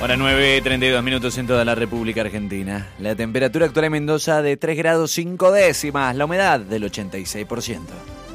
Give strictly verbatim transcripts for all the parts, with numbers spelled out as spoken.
Ahora nueve treinta y dos minutos en toda la República Argentina. La temperatura actual en Mendoza de tres grados cinco décimas, la humedad del ochenta y seis por ciento.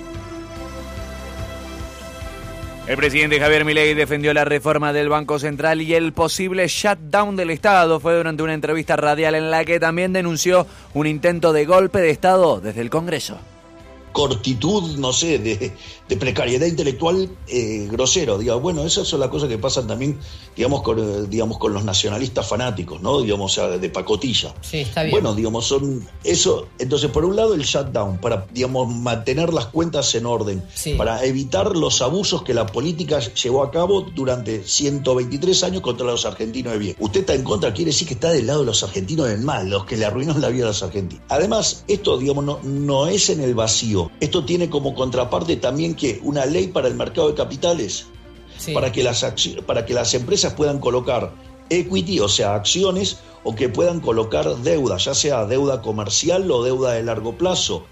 El presidente Javier Milei defendió la reforma del Banco Central y el posible shutdown del Estado. Fue durante una entrevista radial en la que también denunció un intento de golpe de Estado desde el Congreso. Cortitud, no sé, de, de precariedad intelectual eh, grosero. Digo, bueno, esas son las cosas que pasan también, digamos, con, digamos, con los nacionalistas fanáticos, ¿no? Digamos, o sea, de pacotilla. Sí, está bien. Bueno, digamos, son eso. Entonces, por un lado, el shutdown, para, digamos, mantener las cuentas en orden, Sí. para evitar los abusos que la política llevó a cabo durante ciento veintitrés años contra los argentinos de bien. Usted está en contra, quiere decir que está del lado de los argentinos del mal, los que le arruinó la vida a los argentinos. Además, esto, digamos, no, no es en el vacío. Esto tiene como contraparte también que una ley para el mercado de capitales, Sí. para que las acci- para que las empresas puedan colocar equity, o sea, acciones, o que puedan colocar deuda, ya sea deuda comercial o deuda de largo plazo.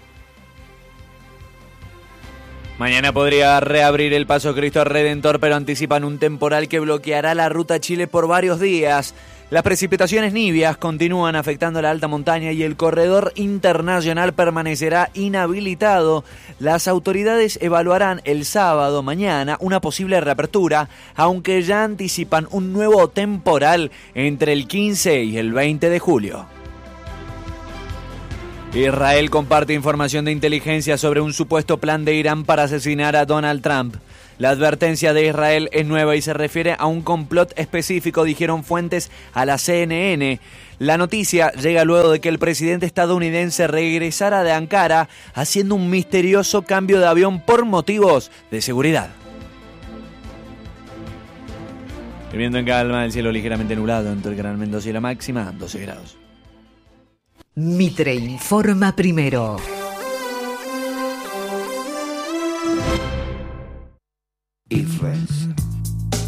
Mañana podría reabrir el Paso Cristo Redentor, pero anticipan un temporal que bloqueará la ruta a Chile por varios días. Las precipitaciones nivias continúan afectando la alta montaña y el corredor internacional permanecerá inhabilitado. Las autoridades evaluarán el sábado, mañana, una posible reapertura, aunque ya anticipan un nuevo temporal entre el quince y el veinte de julio. Israel comparte información de inteligencia sobre un supuesto plan de Irán para asesinar a Donald Trump. La advertencia de Israel es nueva y se refiere a un complot específico, dijeron fuentes a la C N N. La noticia llega luego de que el presidente estadounidense regresara de Ankara haciendo un misterioso cambio de avión por motivos de seguridad. Viviendo en calma, el cielo ligeramente nublado entre el Gran Mendoza y la máxima, doce grados. Mitre informa primero. Ifes.